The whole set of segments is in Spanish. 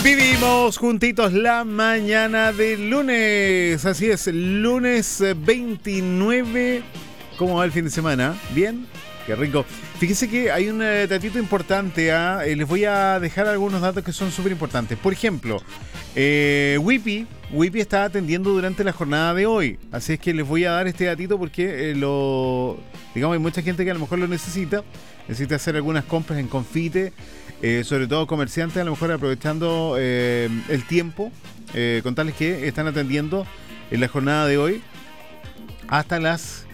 Vivimos juntitos la mañana de lunes. Así es, lunes 29. ¿Cómo va el fin de semana? ¿Bien? Qué rico. Fíjese que hay un datito importante. Les voy a dejar algunos datos que son súper importantes. Por ejemplo, Wipi está atendiendo durante la jornada de hoy. Así es que les voy a dar este datito porque digamos, hay mucha gente que a lo mejor lo necesita. Necesita hacer algunas compras en Confite. Sobre todo comerciantes, a lo mejor aprovechando el tiempo, contarles que están atendiendo en la jornada de hoy hasta las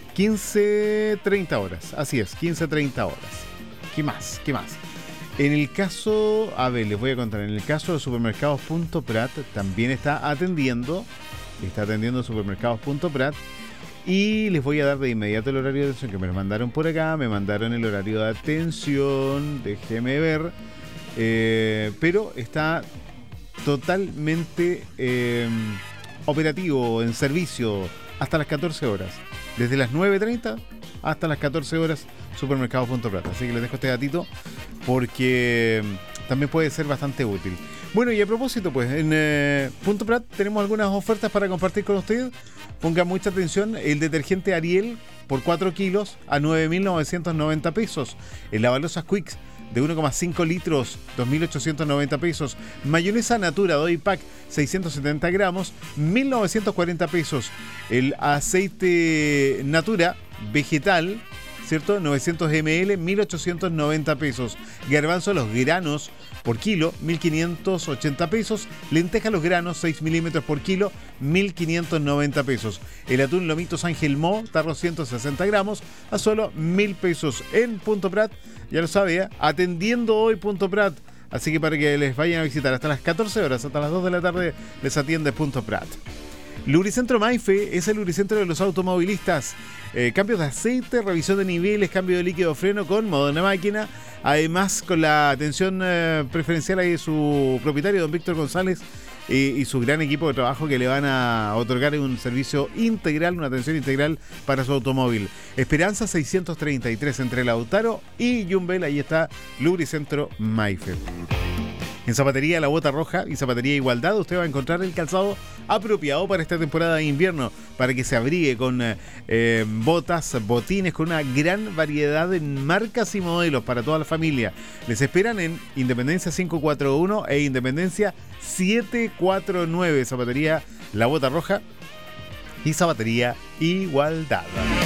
15:30 horas. Así es, 15:30 horas. ¿Qué más? En el caso, les voy a contar, en el caso de supermercados.prat también está atendiendo supermercados.prat. Y les voy a dar de inmediato el horario de atención que me lo mandaron por acá. Me mandaron el horario de atención, déjeme ver. Pero está totalmente operativo, en servicio, hasta las 14 horas. Desde las 9:30 hasta las 14 horas, supermercados.prat. Así que les dejo este datito porque también puede ser bastante útil. Bueno, y a propósito, pues, en Punto Prat tenemos algunas ofertas para compartir con ustedes. Pongan mucha atención, el detergente Ariel por 4 kilos a 9.990 pesos. El Lavaloza Quicks de 1,5 litros, 2.890 pesos. Mayonesa Natura Doy Pack, 670 gramos, 1.940 pesos. El aceite Natura Vegetal, ¿cierto? 900 ml, 1.890 pesos. Garbanzo los granos por kilo, 1.580 pesos. Lenteja los granos, 6 milímetros por kilo, 1.590 pesos. El atún Lomito San Gelmó, tarro 160 gramos, a solo 1.000 pesos. En Punto Prat, ya lo sabe, atendiendo hoy Punto Prat. Así que para que les vayan a visitar hasta las 14 horas, hasta las 2 de la tarde, les atiende Punto Prat. Lubricentro Maife es el lubricentro de los automovilistas. Cambios de aceite, revisión de niveles, cambio de líquido freno con modo de máquina. Además, con la atención preferencial ahí de su propietario, don Víctor González, y su gran equipo de trabajo que le van a otorgar un servicio integral, una atención integral para su automóvil. Esperanza 633 entre Lautaro y Yumbel. Ahí está Lubricentro Maife. En Zapatería La Bota Roja y Zapatería Igualdad usted va a encontrar el calzado apropiado para esta temporada de invierno, para que se abrigue con botas, botines, con una gran variedad de marcas y modelos para toda la familia. Les esperan en Independencia 541 e Independencia 749. Zapatería La Bota Roja y Zapatería Igualdad.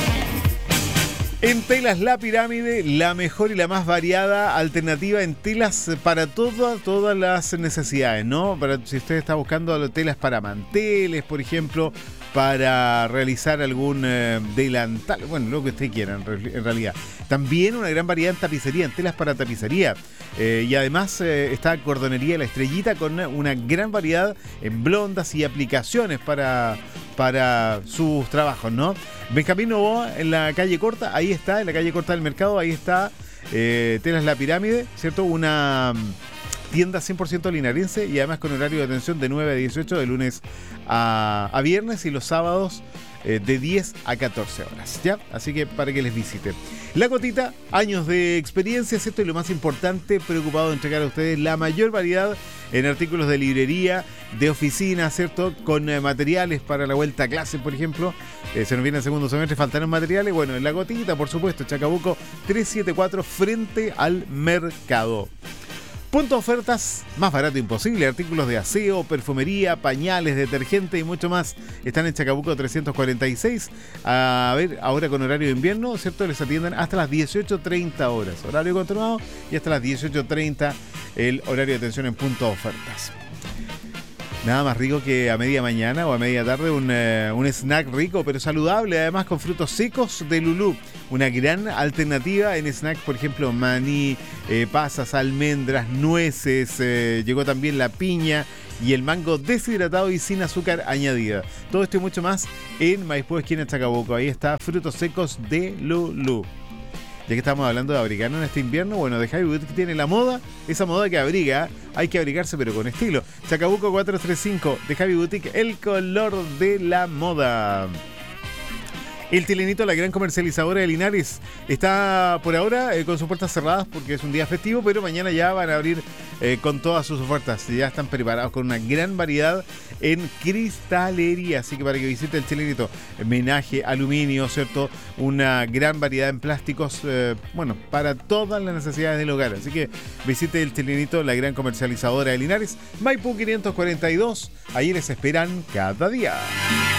En Telas La Pirámide, la mejor y la más variada alternativa en telas para todas las necesidades, ¿no? Si usted está buscando telas para manteles, por ejemplo, para realizar algún delantal, bueno, lo que usted quiera en realidad. También una gran variedad en tapicería, en telas para tapicería. Y además está Cordonería La Estrellita con una gran variedad en blondas y aplicaciones para sus trabajos, ¿no? Benjamín Novoa en la calle Corta, ahí está, en la calle Corta del Mercado, ahí está Telas La Pirámide, ¿cierto? Una tienda 100% linarense y además con horario de atención de 9 a 18 de lunes a viernes y los sábados de 10 a 14 horas, ¿ya? Así que para que les visite. La Cotita, años de experiencia, ¿cierto? Y lo más importante, preocupado de entregar a ustedes la mayor variedad en artículos de librería, de oficina, ¿cierto? Con materiales para la vuelta a clase, por ejemplo. Se nos viene el segundo semestre, faltaron materiales. Bueno, en La Cotita, por supuesto, Chacabuco 374 frente al mercado. Punto ofertas, más barato imposible, artículos de aseo, perfumería, pañales, detergente y mucho más. Están en Chacabuco 346. A ver, ahora con horario de invierno, ¿cierto? Les atienden hasta las 18:30 horas. Horario continuado y hasta las 18:30 el horario de atención en Punto ofertas. Nada más rico que a media mañana o a media tarde un snack rico pero saludable, además con frutos secos de Lulú. Una gran alternativa en snack, por ejemplo, maní, pasas, almendras, nueces, llegó también la piña y el mango deshidratado y sin azúcar añadida. Todo esto y mucho más en Maipú, esquina Chacabuco. Ahí está, frutos secos de Lulú. Ya que estamos hablando de abrigarnos en este invierno, bueno, de Javi Boutique tiene la moda, esa moda que abriga, hay que abrigarse pero con estilo. Chacabuco 435 de Javi Boutique, el color de la moda. El Tilenito, la gran comercializadora de Linares, está por ahora con sus puertas cerradas porque es un día festivo, pero mañana ya van a abrir con todas sus ofertas. Ya están preparados con una gran variedad en cristalería, así que para que visite el Chilenito, menaje, aluminio, ¿cierto? Una gran variedad en plásticos, bueno, para todas las necesidades del hogar. Así que visite el Chilenito, la gran comercializadora de Linares, Maipú 542. Ahí les esperan cada día.